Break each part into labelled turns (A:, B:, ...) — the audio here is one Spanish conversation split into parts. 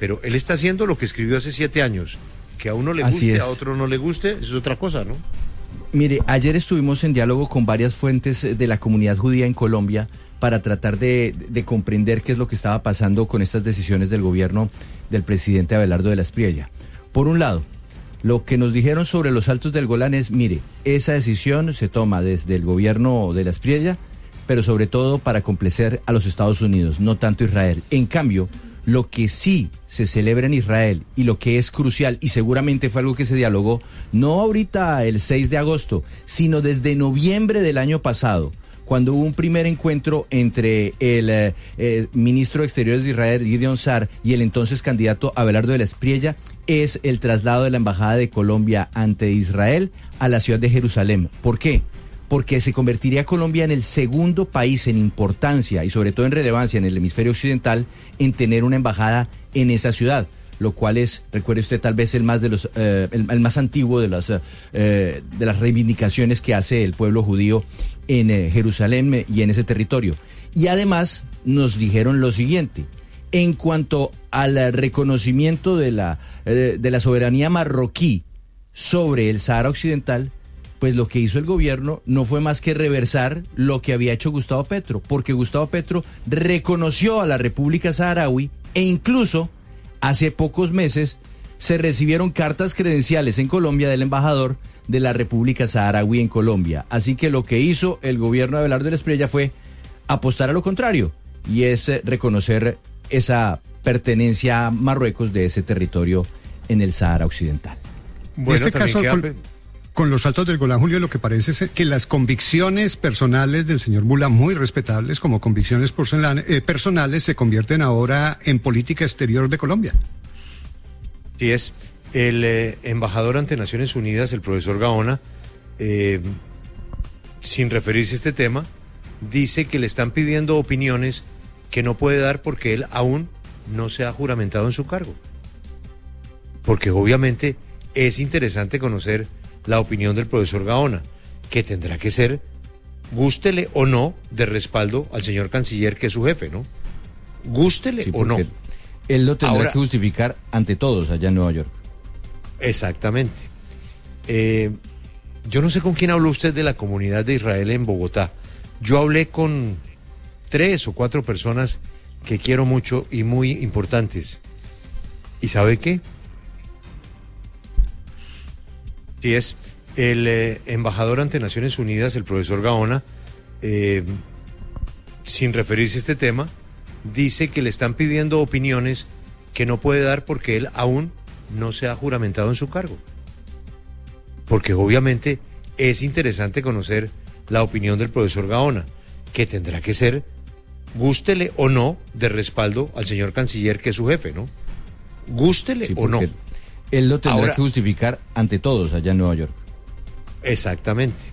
A: pero él está haciendo lo que escribió hace 7 años. Que a uno le guste, a otro no le guste, eso es otra cosa, ¿no?
B: Mire, ayer estuvimos en diálogo con varias fuentes de la comunidad judía en Colombia para tratar de comprender qué es lo que estaba pasando con estas decisiones del gobierno del presidente Abelardo de la Espriella. Por un lado, lo que nos dijeron sobre los Altos del Golán es, mire, esa decisión se toma desde el gobierno de la Espriella, pero sobre todo para complacer a los Estados Unidos, no tanto Israel. En cambio, lo que sí se celebra en Israel y lo que es crucial, y seguramente fue algo que se dialogó, no ahorita el 6 de agosto, sino desde noviembre del año pasado, cuando hubo un primer encuentro entre el ministro de Exteriores de Israel, Gideon Sa'ar, y el entonces candidato Abelardo de la Espriella, es el traslado de la Embajada de Colombia ante Israel a la ciudad de Jerusalén. ¿Por qué? Porque se convertiría Colombia en el segundo país en importancia y sobre todo en relevancia en el hemisferio occidental en tener una embajada en esa ciudad, lo cual es, recuerde usted, tal vez el más antiguo de las reivindicaciones que hace el pueblo judío en Jerusalén y en ese territorio. Y además nos dijeron lo siguiente: en cuanto al reconocimiento de la soberanía marroquí sobre el Sahara Occidental, pues lo que hizo el gobierno no fue más que reversar lo que había hecho Gustavo Petro, porque Gustavo Petro reconoció a la República Saharaui e incluso hace pocos meses se recibieron cartas credenciales en Colombia del embajador de la República Saharaui en Colombia. Así que lo que hizo el gobierno de Abelardo de la Espriella fue apostar a lo contrario, y es reconocer esa pertenencia a Marruecos de ese territorio en el Sahara Occidental.
C: Bueno, en este caso, con los Altos del Golán, Julio, lo que parece es que las convicciones personales del señor Mula, muy respetables como convicciones personales, se convierten ahora en política exterior de Colombia.
A: Sí es. El embajador ante Naciones Unidas, el profesor Gaona, sin referirse a este tema, dice que le están pidiendo opiniones que no puede dar porque él aún no se ha juramentado en su cargo. Porque obviamente es interesante conocer la opinión del profesor Gaona, que tendrá que ser, gústele o no, de respaldo al señor canciller, que es su jefe, ¿no? Gústele o no.
B: Él lo tendrá que justificar ante todos allá en Nueva York.
A: Exactamente. Yo no sé con quién habló usted de la comunidad de Israel en Bogotá. Yo hablé con 3 o 4 personas que quiero mucho y muy importantes. ¿Y sabe qué? Sí es. El embajador ante Naciones Unidas, el profesor Gaona, sin referirse a este tema, dice que le están pidiendo opiniones que no puede dar porque él aún no se ha juramentado en su cargo. Porque obviamente es interesante conocer la opinión del profesor Gaona, que tendrá que ser, gústele o no, de respaldo al señor canciller, que es su jefe, ¿no? Gústele o no.
B: Él lo tendrá que justificar ante todos allá en Nueva York.
A: Exactamente.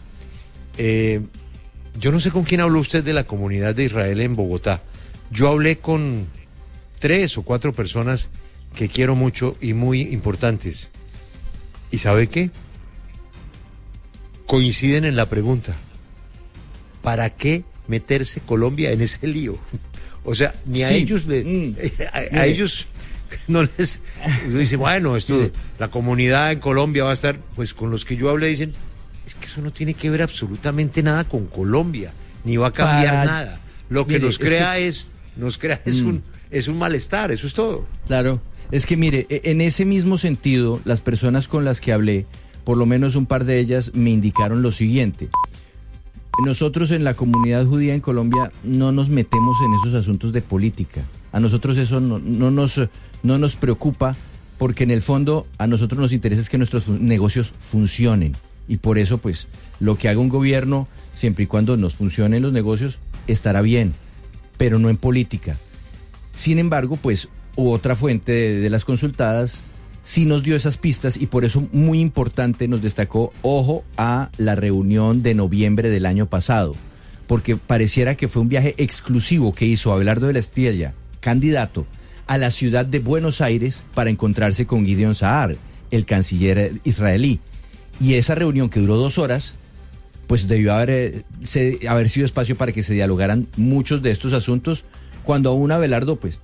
A: Yo no sé con quién habló usted de la comunidad de Israel en Bogotá. Yo hablé con 3 o 4 personas que quiero mucho y muy importantes. ¿Y sabe qué? Coinciden en la pregunta: ¿para qué meterse Colombia en ese lío? O sea, ni a ellos a ellos no les dice, bueno, esto, la comunidad en Colombia va a estar, pues con los que yo hablé dicen, es que eso no tiene que ver absolutamente nada con Colombia, ni va a cambiar nada. Lo que nos crea es un malestar, eso es todo.
B: Claro, es que mire, en ese mismo sentido, las personas con las que hablé, por lo menos un par de ellas me indicaron lo siguiente: nosotros en la comunidad judía en Colombia no nos metemos en esos asuntos de política. A nosotros eso no nos preocupa, porque en el fondo a nosotros nos interesa es que nuestros negocios funcionen, y por eso pues lo que haga un gobierno, siempre y cuando nos funcionen los negocios, estará bien, pero no en política. Sin embargo, pues otra fuente de las consultadas sí nos dio esas pistas, y por eso muy importante nos destacó, ojo a la reunión de noviembre del año pasado, porque pareciera que fue un viaje exclusivo que hizo Abelardo de la Espriella, candidato, a la ciudad de Buenos Aires para encontrarse con Gideon Sa'ar, el canciller israelí. Y esa reunión, que duró 2 horas, pues debió haber sido espacio para que se dialogaran muchos de estos asuntos, cuando aún Abelardo pues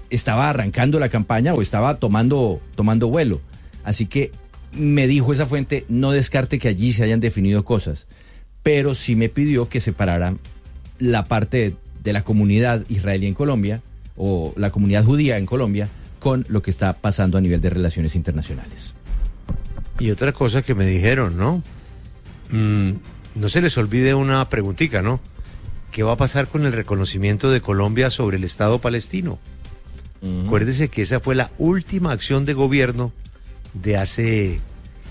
B: estaba arrancando la campaña o estaba tomando vuelo. Así que me dijo esa fuente, no descarte que allí se hayan definido cosas, pero sí me pidió que separara la parte de la comunidad israelí en Colombia o la comunidad judía en Colombia con lo que está pasando a nivel de relaciones internacionales.
A: Y otra cosa que me dijeron, ¿no? No se les olvide una preguntita, ¿no? ¿Qué va a pasar con el reconocimiento de Colombia sobre el Estado palestino? Acuérdese que esa fue la última acción de gobierno de hace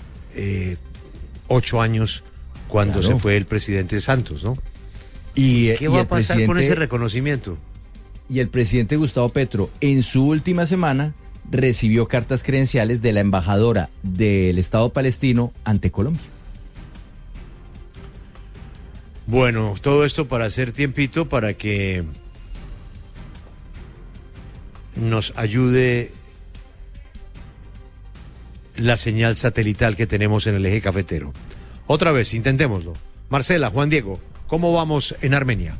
A: 8 años cuando se fue el presidente Santos, ¿no? ¿Qué va a pasar con ese reconocimiento?
B: Y el presidente Gustavo Petro, en su última semana, recibió cartas credenciales de la embajadora del Estado palestino ante Colombia.
A: Bueno, todo esto para hacer tiempito para que nos ayude la señal satelital que tenemos en el eje cafetero. Otra vez, intentémoslo. Marcela, Juan Diego, ¿cómo vamos en Armenia?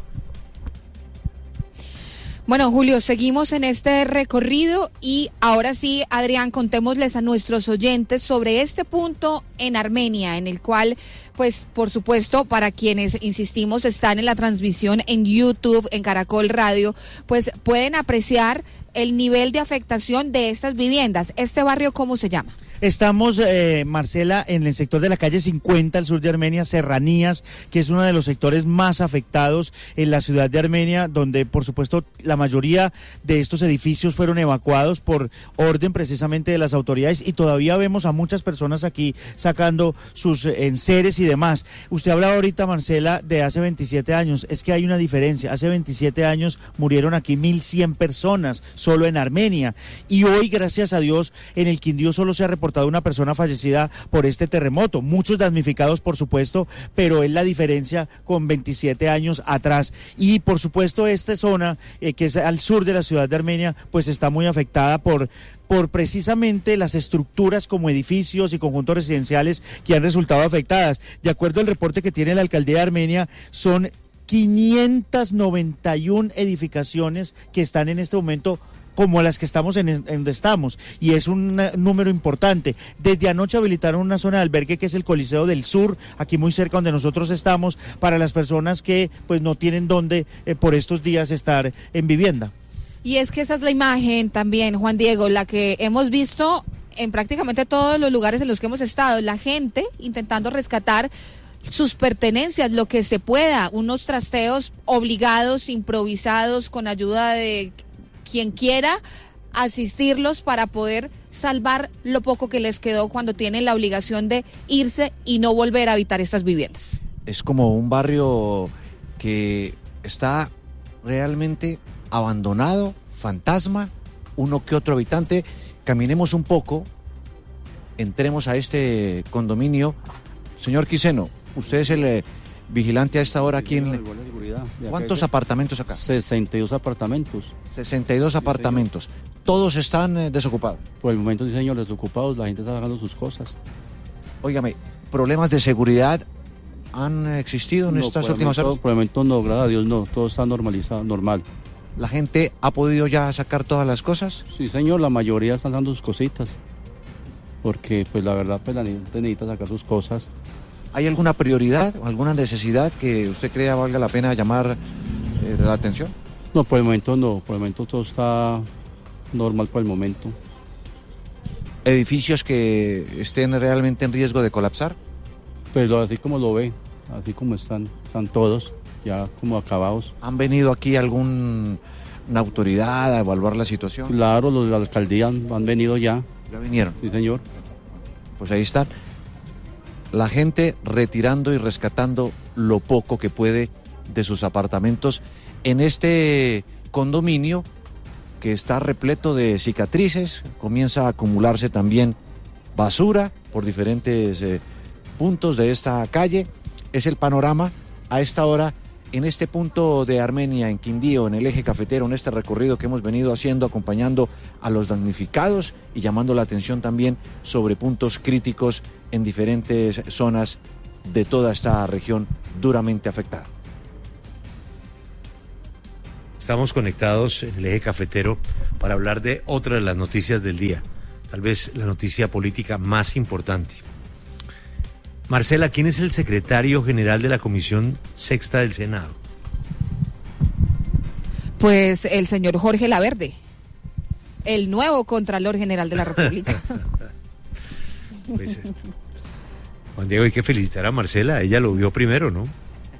D: Bueno, Julio, seguimos en este recorrido y ahora sí, Adrián, contémosles a nuestros oyentes sobre este punto en Armenia, en el cual, pues, por supuesto, para quienes, insistimos, están en la transmisión en YouTube, en Caracol Radio, pues pueden apreciar el nivel de afectación de estas viviendas. ¿Este barrio cómo se llama?
E: Estamos, Marcela, en el sector de la calle 50, al sur de Armenia, Serranías, que es uno de los sectores más afectados en la ciudad de Armenia, donde, por supuesto, la mayoría de estos edificios fueron evacuados por orden precisamente de las autoridades y todavía vemos a muchas personas aquí sacando sus enseres y demás. Usted hablaba ahorita, Marcela, de hace 27 años. Es que hay una diferencia. Hace 27 años murieron aquí 1.100 personas solo en Armenia y hoy, gracias a Dios, en el Quindío solo se ha reportado una persona fallecida por este terremoto, muchos damnificados por supuesto, pero es la diferencia con 27 años atrás. Y por supuesto esta zona que es al sur de la ciudad de Armenia, pues está muy afectada por precisamente las estructuras como edificios y conjuntos residenciales que han resultado afectadas. De acuerdo al reporte que tiene la alcaldía de Armenia, son 591 edificaciones que están en este momento como las que estamos en donde estamos, y es un número importante. Desde anoche habilitaron una zona de albergue que es el Coliseo del Sur, aquí muy cerca donde nosotros estamos, para las personas que pues no tienen dónde por estos días estar en vivienda.
D: Y es que esa es la imagen también, Juan Diego, la que hemos visto en prácticamente todos los lugares en los que hemos estado, la gente intentando rescatar sus pertenencias, lo que se pueda, unos trasteos obligados, improvisados, con ayuda de quien quiera asistirlos para poder salvar lo poco que les quedó cuando tienen la obligación de irse y no volver a habitar estas viviendas.
F: Es como un barrio que está realmente abandonado, fantasma, uno que otro habitante. Caminemos un poco, entremos a este condominio. Señor Quiseno, usted es el vigilante a esta hora aquí en... ¿Cuántos apartamentos acá?
G: 62 apartamentos.
F: 62 apartamentos. ¿Todos están desocupados?
G: Por el momento, sí, señor, desocupados, la gente está sacando sus cosas.
F: Óigame, ¿problemas de seguridad han existido en estas últimas horas?
G: Por el momento no, gracias a Dios no, todo está normalizado, normal.
F: ¿La gente ha podido ya sacar todas las cosas?
G: Sí, señor, la mayoría están dando sus cositas, porque pues la verdad pues la gente necesita sacar sus cosas.
F: ¿Hay alguna prioridad, alguna necesidad que usted crea valga la pena llamar la atención?
G: No, por el momento no, por el momento todo está normal por el momento.
F: ¿Edificios que estén realmente en riesgo de colapsar?
G: Pero así como lo ve, así como están todos ya como acabados.
F: ¿Han venido aquí alguna autoridad a evaluar la situación?
G: Claro, los de la alcaldía han venido ya.
F: ¿Ya vinieron?
G: Sí, señor.
F: Pues ahí están. La gente retirando y rescatando lo poco que puede de sus apartamentos en este condominio que está repleto de cicatrices. Comienza a acumularse también basura por diferentes puntos de esta calle. Es el panorama a esta hora en este punto de Armenia, en Quindío, en el eje cafetero, en este recorrido que hemos venido haciendo, acompañando a los damnificados y llamando la atención también sobre puntos críticos en diferentes zonas de toda esta región duramente afectada.
A: estamos conectados en el eje cafetero para hablar de otra de las noticias del día, tal vez la noticia política más importante. Marcela, ¿quién es el secretario general de la Comisión Sexta del Senado?
D: Pues el señor Jorge Laverde, el nuevo Contralor General de la República.
A: Pues, Juan Diego, hay que felicitar a Marcela, ella lo vio primero, ¿no?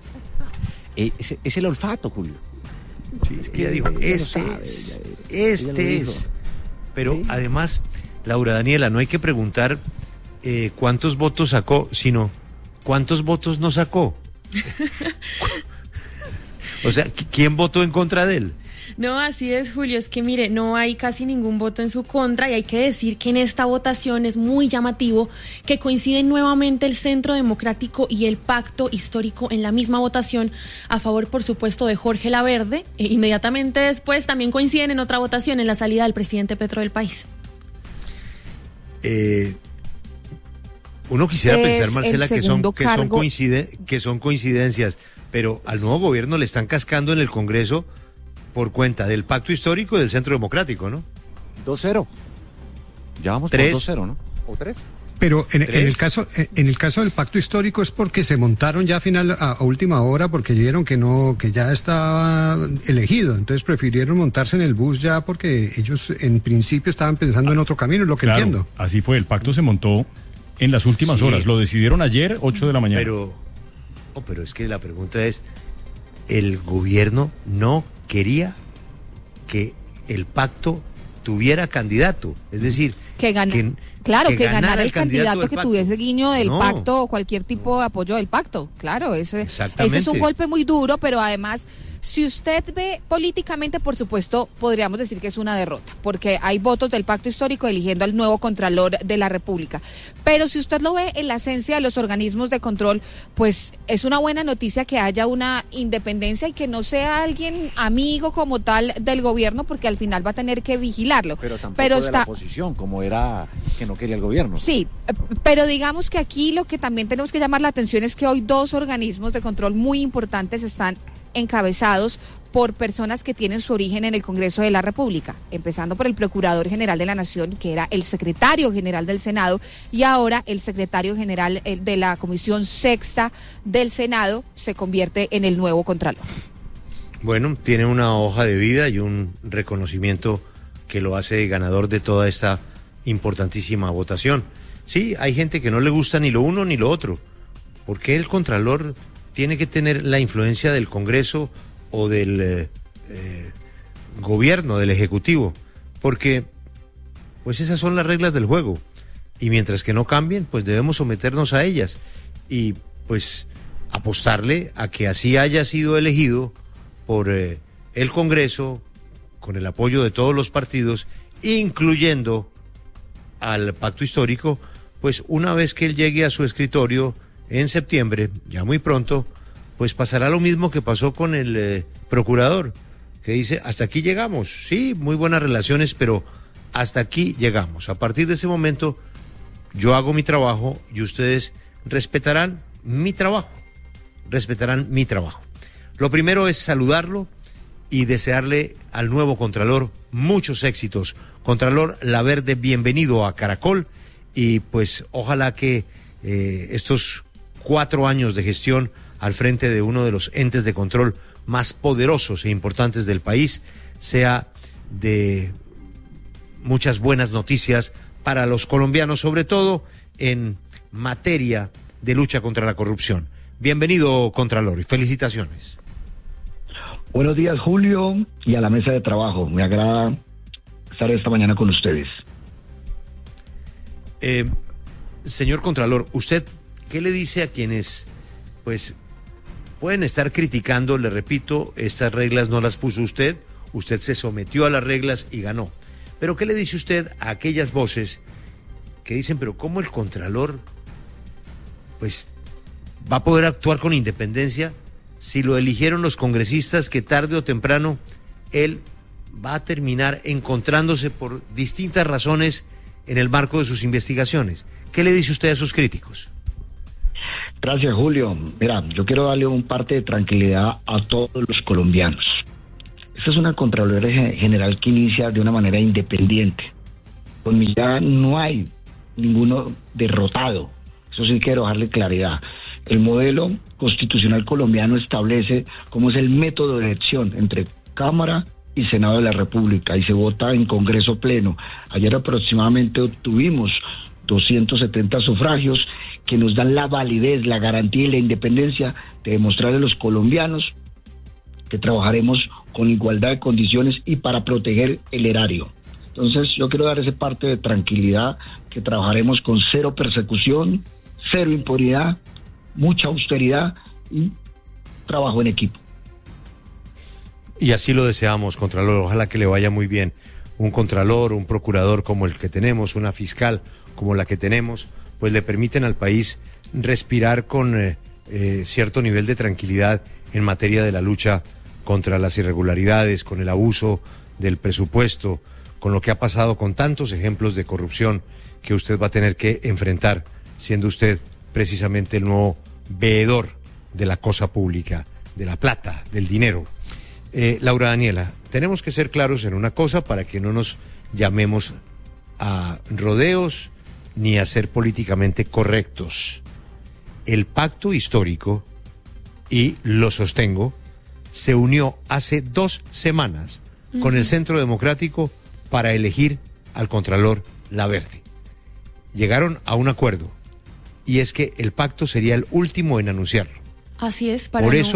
F: Es el olfato, Julio.
A: Sí, es que ella dijo, este es. Pero además, Laura Daniela, no hay que preguntar cuántos votos sacó, sino cuántos votos no sacó. O sea, ¿quién votó en contra de él?
H: No, así es, Julio, es que mire, no hay casi ningún voto en su contra y hay que decir que en esta votación es muy llamativo que coinciden nuevamente el Centro Democrático y el Pacto Histórico en la misma votación a favor, por supuesto, de Jorge Laverde. Inmediatamente después también coinciden en otra votación en la salida del presidente Petro del país.
A: Uno quisiera pensar, Marcela, que son coincidencias, pero al nuevo gobierno le están cascando en el Congreso por cuenta del Pacto Histórico y del Centro Democrático, ¿no?
F: 2-0. Ya vamos por 2-0, ¿no? ¿O 3?
C: Pero en el caso del Pacto Histórico es porque se montaron ya a última hora porque vieron que ya estaba elegido, entonces prefirieron montarse en el bus ya porque ellos en principio estaban pensando en otro camino, es lo que entiendo.
I: Así fue, el pacto se montó en las últimas horas, lo decidieron ayer, 8 de la mañana.
A: Pero es que la pregunta es, el gobierno no quería que el pacto tuviera candidato, es decir,
D: que ganara el candidato que tuviese guiño del pacto o cualquier tipo de apoyo del pacto. Claro, ese es un golpe muy duro, pero además, si usted ve políticamente, por supuesto, podríamos decir que es una derrota, porque hay votos del Pacto Histórico eligiendo al nuevo Contralor de la República. Pero si usted lo ve en la esencia de los organismos de control, pues es una buena noticia que haya una independencia y que no sea alguien amigo como tal del gobierno, porque al final va a tener que vigilarlo.
F: Pero tampoco de la oposición, como era que no quería el gobierno.
D: Sí, pero digamos que aquí lo que también tenemos que llamar la atención es que hoy dos organismos de control muy importantes están encabezados por personas que tienen su origen en el Congreso de la República, empezando por el Procurador General de la Nación, que era el Secretario General del Senado, y ahora el Secretario General de la Comisión Sexta del Senado se convierte en el nuevo Contralor.
A: Bueno, tiene una hoja de vida y un reconocimiento que lo hace ganador de toda esta importantísima votación. Sí, hay gente que no le gusta ni lo uno ni lo otro. ¿Por qué el Contralor tiene que tener la influencia del Congreso o del gobierno, del Ejecutivo? Porque pues esas son las reglas del juego y mientras que no cambien, pues debemos someternos a ellas y pues apostarle a que así haya sido elegido por el Congreso con el apoyo de todos los partidos, incluyendo al Pacto Histórico, pues una vez que él llegue a su escritorio en septiembre, ya muy pronto, pues pasará lo mismo que pasó con el procurador, que dice, hasta aquí llegamos, sí, muy buenas relaciones, pero hasta aquí llegamos. A partir de ese momento, yo hago mi trabajo y ustedes respetarán mi trabajo. Lo primero es saludarlo y desearle al nuevo Contralor muchos éxitos. Contralor Laverde, bienvenido a Caracol y pues ojalá que estos 4 años de gestión al frente de uno de los entes de control más poderosos e importantes del país sea de muchas buenas noticias para los colombianos, sobre todo en materia de lucha contra la corrupción. Bienvenido, Contralor, y felicitaciones.
J: Buenos días, Julio, y a la mesa de trabajo. Me agrada estar esta mañana con ustedes.
A: Señor Contralor, ¿usted qué le dice a quienes, pues, pueden estar criticando? Le repito, estas reglas no las puso usted se sometió a las reglas y ganó. Pero ¿qué le dice usted a aquellas voces que dicen, pero cómo el Contralor, pues, va a poder actuar con independencia si lo eligieron los congresistas que tarde o temprano él va a terminar encontrándose por distintas razones en el marco de sus investigaciones? ¿Qué le dice usted a sus críticos?
J: Gracias, Julio. Mira, yo quiero darle un parte de tranquilidad a todos los colombianos. Esta esta es una Contraloría General que inicia de una manera independiente. Con mi ya no hay ninguno derrotado. Eso sí quiero darle claridad. El modelo constitucional colombiano establece cómo es el método de elección entre Cámara y Senado de la República y se vota en Congreso Pleno. Ayer aproximadamente obtuvimos 270 sufragios que nos dan la validez, la garantía y la independencia de demostrarle a los colombianos que trabajaremos con igualdad de condiciones y para proteger el erario. Entonces yo quiero dar ese parte de tranquilidad, que trabajaremos con cero persecución, cero impunidad, mucha austeridad y trabajo en equipo.
A: Y así lo deseamos, Contralor. Ojalá que le vaya muy bien. Un Contralor, un Procurador como el que tenemos, una Fiscal como la que tenemos, pues le permiten al país respirar con cierto nivel de tranquilidad en materia de la lucha contra las irregularidades, con el abuso del presupuesto, con lo que ha pasado con tantos ejemplos de corrupción que usted va a tener que enfrentar, siendo usted precisamente el nuevo veedor de la cosa pública, de la plata, del dinero. Laura Daniela, tenemos que ser claros en una cosa para que no nos llamemos a rodeos ni a ser políticamente correctos. El pacto histórico, y lo sostengo, se unió hace 2 semanas con el Centro Democrático para elegir al Contralor Laverde. Llegaron a un acuerdo, y es que el pacto sería el último en anunciarlo.
H: Así es.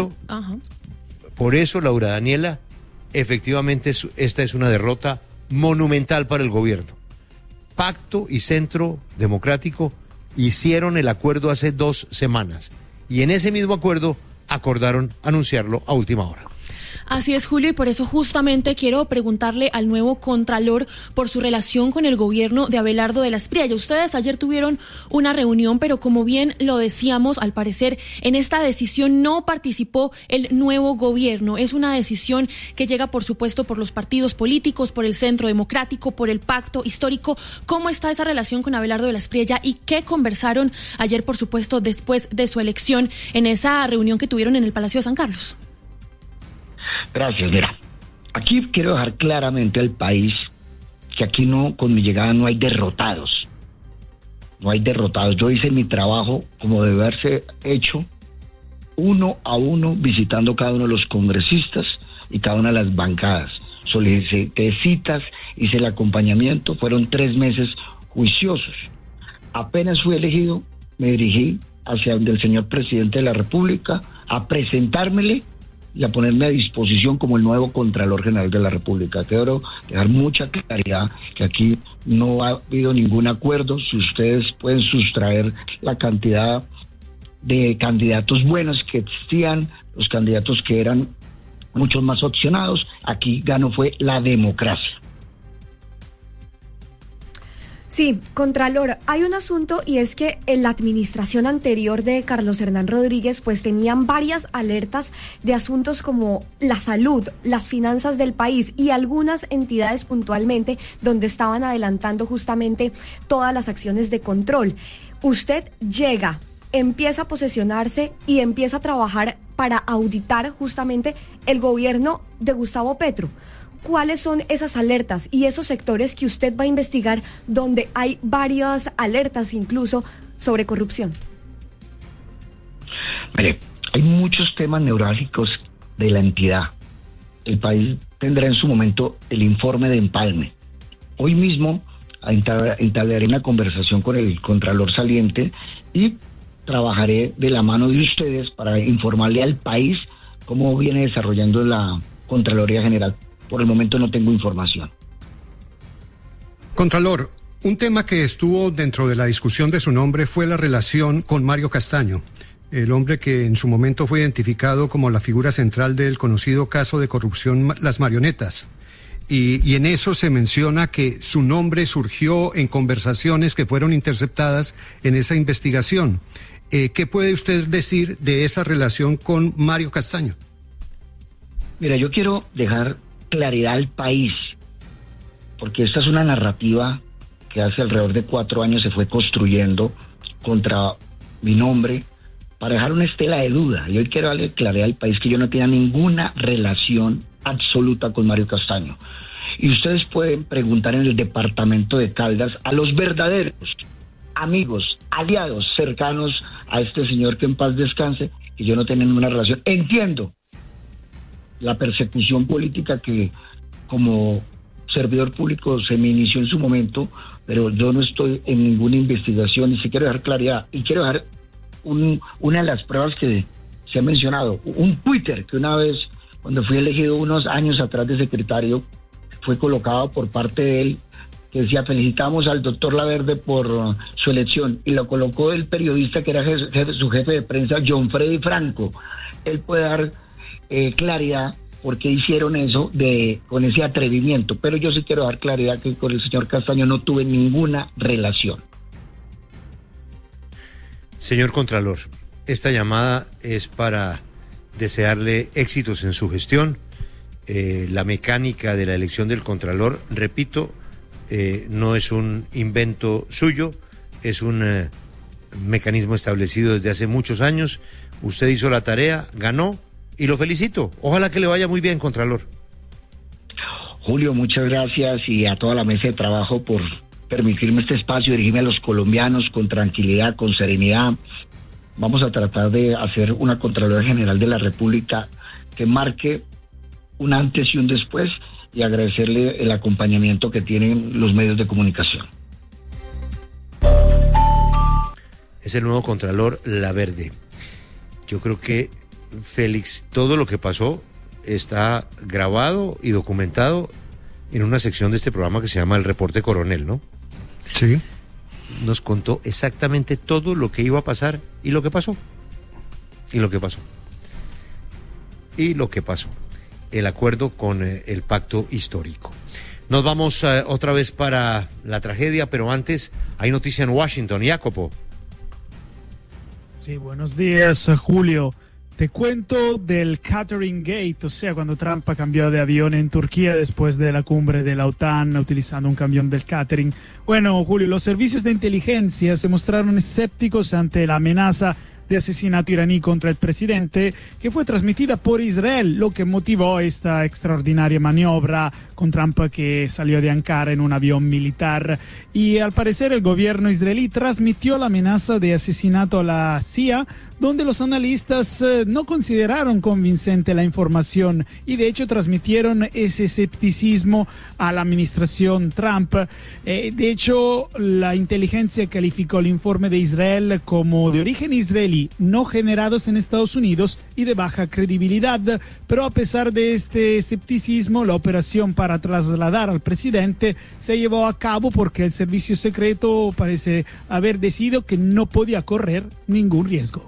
A: Por eso, Laura Daniela, efectivamente esta es una derrota monumental para el gobierno. Pacto y Centro Democrático hicieron el acuerdo hace 2 semanas, y en ese mismo acuerdo acordaron anunciarlo a última hora.
H: Así es, Julio, y por eso justamente quiero preguntarle al nuevo Contralor por su relación con el gobierno de Abelardo de la Espriella. Ustedes ayer tuvieron una reunión, pero como bien lo decíamos, al parecer en esta decisión no participó el nuevo gobierno. Es una decisión que llega, por supuesto, por los partidos políticos, por el Centro Democrático, por el pacto histórico. ¿Cómo está esa relación con Abelardo de la Espriella y qué conversaron ayer, por supuesto, después de su elección en esa reunión que tuvieron en el Palacio de San Carlos?
J: Gracias. Mira, aquí quiero dejar claramente al país que aquí no, con mi llegada no hay derrotados. No hay derrotados. Yo hice mi trabajo como debe haberse hecho, uno a uno, visitando cada uno de los congresistas y cada una de las bancadas. Solicité citas, hice el acompañamiento, fueron 3 meses juiciosos. Apenas fui elegido, me dirigí hacia donde el señor presidente de la República a presentármele y a ponerme a disposición como el nuevo Contralor General de la República. Quiero dejar mucha claridad que aquí no ha habido ningún acuerdo. Si ustedes pueden sustraer la cantidad de candidatos buenos que existían, los candidatos que eran muchos más opcionados, aquí ganó fue la democracia.
K: Sí, Contralor, hay un asunto y es que en la administración anterior de Carlos Hernán Rodríguez pues tenían varias alertas de asuntos como la salud, las finanzas del país y algunas entidades puntualmente donde estaban adelantando justamente todas las acciones de control. Usted llega, empieza a posesionarse y empieza a trabajar para auditar justamente el gobierno de Gustavo Petro. ¿Cuáles son esas alertas y esos sectores que usted va a investigar donde hay varias alertas incluso sobre corrupción?
J: Mire, hay muchos temas neurálgicos de la entidad. El país tendrá en su momento el informe de empalme. Hoy mismo entablaré una conversación con el Contralor saliente y trabajaré de la mano de ustedes para informarle al país cómo viene desarrollando la Contraloría General. Por el momento no tengo información.
C: Contralor, un tema que estuvo dentro de la discusión de su nombre fue la relación con Mario Castaño, el hombre que en su momento fue identificado como la figura central del conocido caso de corrupción Las Marionetas. Y en eso se menciona que su nombre surgió en conversaciones que fueron interceptadas en esa investigación. ¿Qué puede usted decir de esa relación con Mario Castaño?
J: Mira, yo quiero dejar claridad al país, porque esta es una narrativa que hace alrededor de 4 años se fue construyendo contra mi nombre para dejar una estela de duda. Y hoy quiero darle claridad al país que yo no tenía ninguna relación absoluta con Mario Castaño. Y ustedes pueden preguntar en el departamento de Caldas a los verdaderos amigos, aliados cercanos a este señor, que en paz descanse, que yo no tengo ninguna relación. Entiendo la persecución política que como servidor público se me inició en su momento, pero yo no estoy en ninguna investigación y sí quiero dejar claridad. Y quiero dejar una de las pruebas que se ha mencionado, un Twitter que una vez, cuando fui elegido unos años atrás de secretario, fue colocado por parte de él, que decía: felicitamos al doctor Laverde por su elección, y lo colocó el periodista que era su jefe de prensa, John Freddy Franco. Él puede dar claridad por qué hicieron eso con ese atrevimiento, pero yo sí quiero dar claridad que con el señor Castaño no tuve ninguna relación.
A: Señor Contralor, esta llamada es para desearle éxitos en su gestión. La mecánica de la elección del Contralor, repito, no es un invento suyo, es un mecanismo establecido desde hace muchos años. Usted hizo la tarea, ganó, y lo felicito. Ojalá que le vaya muy bien, Contralor.
J: Julio, muchas gracias, y a toda la mesa de trabajo por permitirme este espacio, dirigirme a los colombianos con tranquilidad, con serenidad. Vamos a tratar de hacer una Contraloría General de la República que marque un antes y un después, y agradecerle el acompañamiento que tienen los medios de comunicación.
A: Es el nuevo Contralor Laverde. Yo creo que, Félix, todo lo que pasó está grabado y documentado en una sección de este programa que se llama El Reporte Coronel, ¿no?
C: Sí.
A: Nos contó exactamente todo lo que iba a pasar y lo que pasó. Y lo que pasó. Y lo que pasó. El acuerdo con el pacto histórico. Nos vamos otra vez para la tragedia, pero antes hay noticia en Washington. Jacopo.
L: Sí, buenos días, Julio. Te cuento del Catering Gate, o sea, cuando Trump cambió de avión en Turquía después de la cumbre de la OTAN utilizando un camión del catering. Bueno, Julio, los servicios de inteligencia se mostraron escépticos ante la amenaza de asesinato iraní contra el presidente, que fue transmitida por Israel, lo que motivó esta extraordinaria maniobra con Trump, que salió de Ankara en un avión militar. Y al parecer el gobierno israelí transmitió la amenaza de asesinato a la CIA, donde los analistas no consideraron convincente la información y de hecho transmitieron ese escepticismo a la administración Trump. De hecho, la inteligencia calificó el informe de Israel como de origen israelí, no generados en Estados Unidos y de baja credibilidad. Pero a pesar de este escepticismo, la operación para trasladar al presidente se llevó a cabo porque el servicio secreto parece haber decidido que no podía correr ningún riesgo.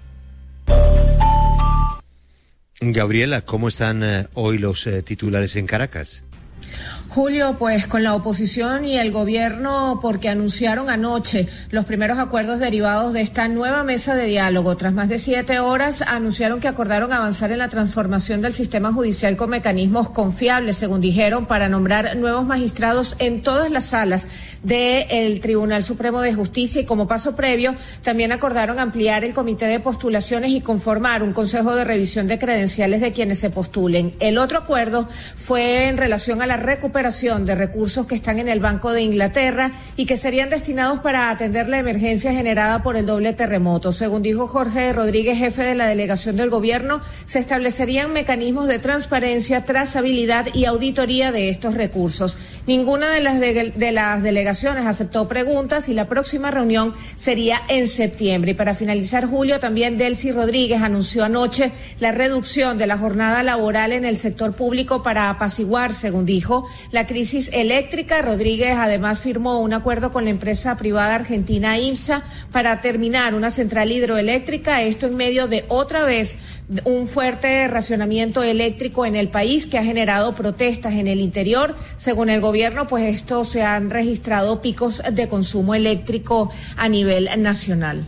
A: Gabriela, ¿cómo están hoy los titulares en Caracas?
M: Julio, pues con la oposición y el gobierno, porque anunciaron anoche los primeros acuerdos derivados de esta nueva mesa de diálogo. Tras más de 7 horas, anunciaron que acordaron avanzar en la transformación del sistema judicial con mecanismos confiables, según dijeron, para nombrar nuevos magistrados en todas las salas del Tribunal Supremo de Justicia, y como paso previo, también acordaron ampliar el comité de postulaciones y conformar un consejo de revisión de credenciales de quienes se postulen. El otro acuerdo fue en relación a la recuperación de recursos que están en el Banco de Inglaterra y que serían destinados para atender la emergencia generada por el doble terremoto. Según dijo Jorge Rodríguez, jefe de la delegación del gobierno, se establecerían mecanismos de transparencia, trazabilidad y auditoría de estos recursos. Ninguna de las delegaciones aceptó preguntas y la próxima reunión sería en septiembre. Y para finalizar, Julio, también Delcy Rodríguez anunció anoche la reducción de la jornada laboral en el sector público para apaciguar, según dijo, la crisis eléctrica. Rodríguez además firmó un acuerdo con la empresa privada argentina IMSA para terminar una central hidroeléctrica, esto en medio de otra vez un fuerte racionamiento eléctrico en el país que ha generado protestas en el interior. Según el gobierno, pues esto se han registrado picos de consumo eléctrico a nivel nacional.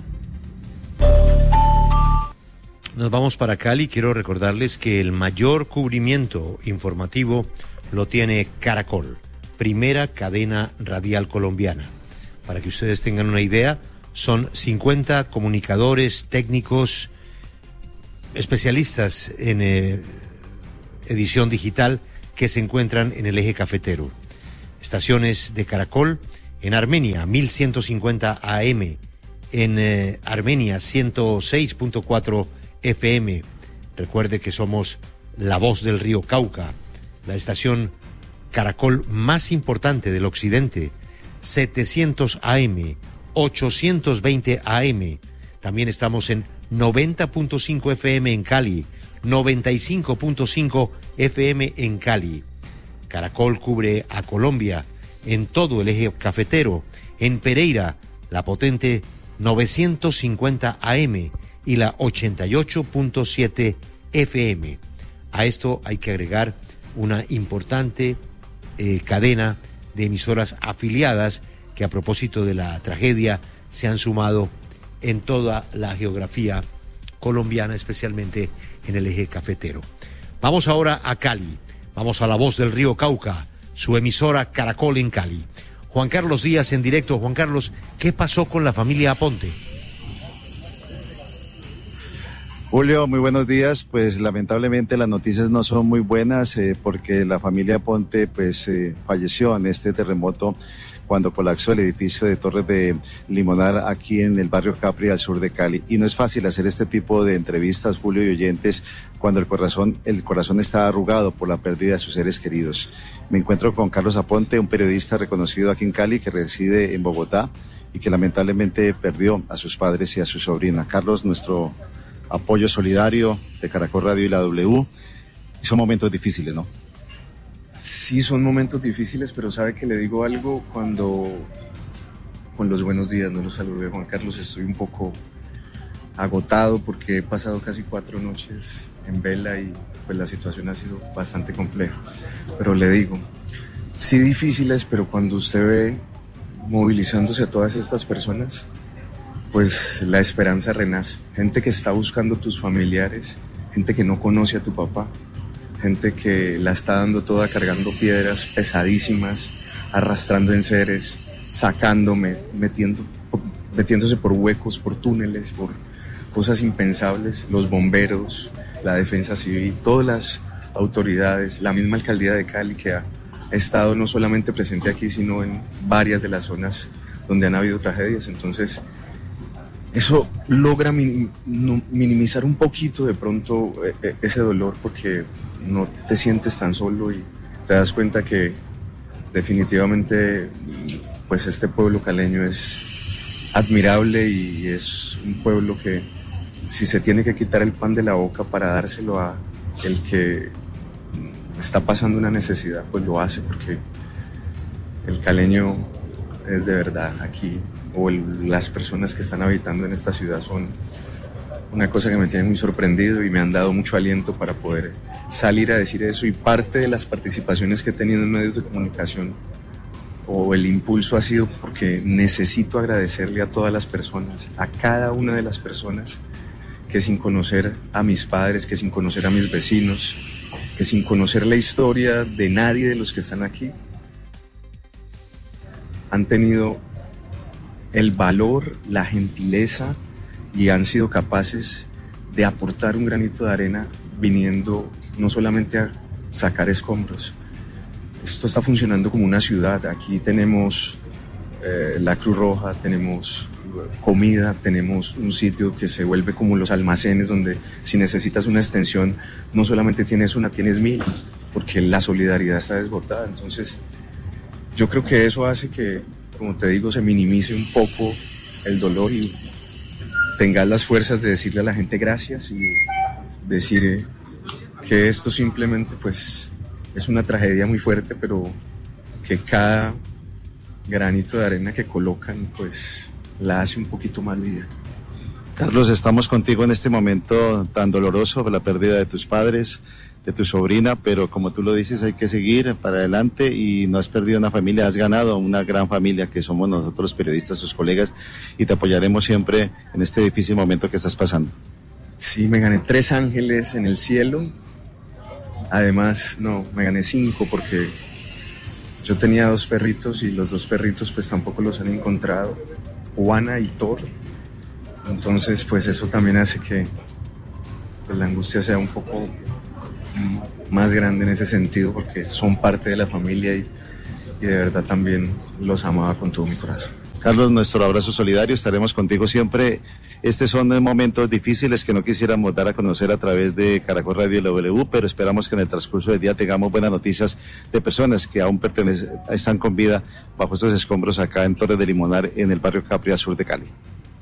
A: Nos vamos para Cali. Quiero recordarles que el mayor cubrimiento informativo lo tiene Caracol, primera cadena radial colombiana. Para que ustedes tengan una idea, son 50 comunicadores, técnicos, especialistas en edición digital que se encuentran en el eje cafetero. Estaciones de Caracol en Armenia, 1150 AM, en Armenia, 106.4 FM. Recuerde que somos la voz del río Cauca, la estación Caracol más importante del occidente, 700 AM, 820 AM. También estamos en 90.5 FM en Cali, 95.5 FM en Cali. Caracol cubre a Colombia en todo el eje cafetero, en Pereira, la potente 950 AM y la 88.7 FM. A esto hay que agregar una importante cadena de emisoras afiliadas que, a propósito de la tragedia, se han sumado en toda la geografía colombiana, especialmente en el eje cafetero. Vamos ahora a Cali, vamos a la voz del río Cauca, su emisora Caracol en Cali. Juan Carlos Díaz en directo. Juan Carlos, ¿qué pasó con la familia Aponte?
N: Julio, muy buenos días. Pues lamentablemente las noticias no son muy buenas porque la familia Aponte falleció en este terremoto cuando colapsó el edificio de Torres de Limonar aquí en el barrio Capri al sur de Cali. Y no es fácil hacer este tipo de entrevistas, Julio y oyentes, cuando el corazón está arrugado por la pérdida de sus seres queridos. Me encuentro con Carlos Aponte, un periodista reconocido aquí en Cali que reside en Bogotá y que lamentablemente perdió a sus padres y a su sobrina. Carlos, nuestro apoyo solidario de Caracol Radio y la W. Y son momentos difíciles, ¿no?
O: Sí, son momentos difíciles, pero sabe que le digo algo cuando con los buenos días no los saludé, Juan Carlos. Estoy un poco agotado porque he pasado casi 4 noches en vela y pues la situación ha sido bastante compleja. Pero le digo, sí difíciles, pero cuando usted ve movilizándose a todas estas personas, pues la esperanza renace. Gente que está buscando tus familiares, gente que no conoce a tu papá, gente que la está dando toda cargando piedras pesadísimas, arrastrando enseres, sacándome, metiéndose por huecos, por túneles, por cosas impensables. Los bomberos, la defensa civil, todas las autoridades, la misma alcaldía de Cali que ha estado no solamente presente aquí, sino en varias de las zonas donde han habido tragedias. Entonces, eso logra minimizar un poquito de pronto ese dolor porque no te sientes tan solo y te das cuenta que definitivamente pues este pueblo caleño es admirable y es un pueblo que si se tiene que quitar el pan de la boca para dárselo a el que está pasando una necesidad, pues lo hace porque el caleño es de verdad aquí. O las personas que están habitando en esta ciudad son una cosa que me tiene muy sorprendido y me han dado mucho aliento para poder salir a decir eso. Y parte de las participaciones que he tenido en medios de comunicación o el impulso ha sido porque necesito agradecerle a todas las personas, a cada una de las personas que sin conocer a mis padres, que sin conocer a mis vecinos, que sin conocer la historia de nadie de los que están aquí, han tenido el valor, la gentileza y han sido capaces de aportar un granito de arena viniendo no solamente a sacar escombros. Esto está funcionando como una ciudad. Aquí tenemos la Cruz Roja, tenemos comida, tenemos un sitio que se vuelve como los almacenes donde si necesitas una extensión no solamente tienes una, tienes 1000, porque la solidaridad está desbordada. Entonces yo creo que eso hace que, como te digo, se minimice un poco el dolor y tengas las fuerzas de decirle a la gente gracias y decir que esto simplemente pues es una tragedia muy fuerte, pero que cada granito de arena que colocan pues la hace un poquito más liviana.
N: Carlos, estamos contigo en este momento tan doloroso por la pérdida de tus padres, de tu sobrina, pero como tú lo dices, hay que seguir para adelante y no has perdido una familia, has ganado una gran familia que somos nosotros los periodistas, tus colegas, y te apoyaremos siempre en este difícil momento que estás pasando.
O: Sí, me gané 3 ángeles en el cielo, además, no, me gané 5 porque yo tenía 2 perritos y los 2 perritos pues tampoco los han encontrado, Juana y Thor, entonces pues eso también hace que pues, la angustia sea un poco más grande en ese sentido, porque son parte de la familia y de verdad también los amaba con todo mi corazón.
N: Carlos, nuestro abrazo solidario, estaremos contigo siempre. Estos son momentos difíciles que no quisiéramos dar a conocer a través de Caracol Radio y W, pero esperamos que en el transcurso del día tengamos buenas noticias de personas que aún están con vida bajo estos escombros acá en Torres de Limonar, en el barrio Capri, sur de Cali.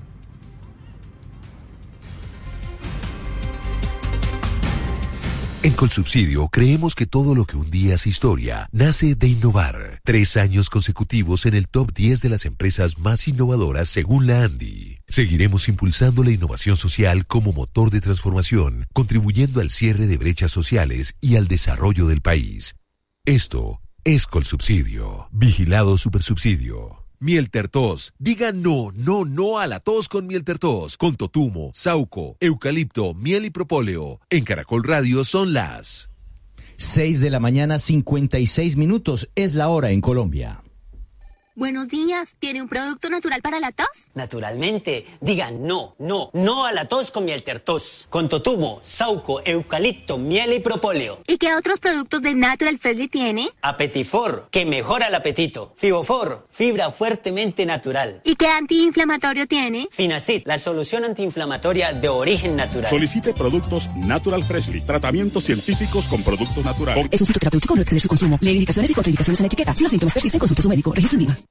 P: En Colsubsidio creemos que todo lo que un día es historia nace de innovar. 3 años consecutivos en el top 10 de las empresas más innovadoras según la ANDI. Seguiremos impulsando la innovación social como motor de transformación, contribuyendo al cierre de brechas sociales y al desarrollo del país. Esto es Colsubsidio. Vigilado Supersubsidio. Miel Tertos. Diga no a la tos con Miel Tertos. Con totumo, sauco, eucalipto, miel y propóleo. En Caracol Radio son las
B: 6:56 a.m. Es la hora en Colombia.
Q: Buenos días, ¿tiene un producto natural para la tos?
R: Naturalmente, digan no a la tos con Miel Tertos, con totumo, sauco, eucalipto, miel y propóleo.
Q: ¿Y qué otros productos de Natural Freshly tiene?
R: Apetifor, que mejora el apetito. Fibofor, fibra fuertemente natural.
Q: ¿Y qué antiinflamatorio tiene?
R: Finacid, la solución antiinflamatoria de origen natural.
S: Solicite productos Natural Freshly, tratamientos científicos con productos naturales.
T: Es un fitoterapéutico, no exceder su consumo. Lee indicaciones y contraindicaciones en la etiqueta. Si los síntomas persisten, consulte a su médico. Registro INVIMA.